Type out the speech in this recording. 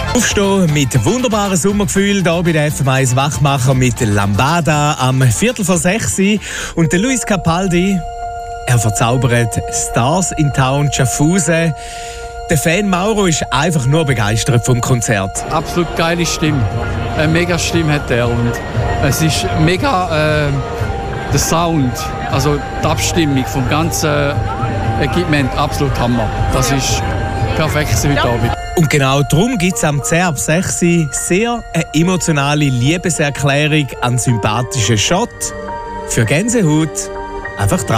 Aufstehen mit wunderbaren Sommergefühl hier bei der FM1 Wachmacher mit Lambada am 5:45. Und der Luis Capaldi, er verzaubert Stars in Town Schaffhausen. Der Fan Mauro ist einfach nur begeistert vom Konzert. Absolut geile Stimme. Eine mega Stimme hat er und es ist mega der Sound, also die Abstimmung vom ganzen Equipment, absolut Hammer. Das ist perfekt heute Abend. Und genau darum gibt es am 10:06 sehr eine emotionale Liebeserklärung an sympathischen Shot. Für Gänsehaut einfach dran.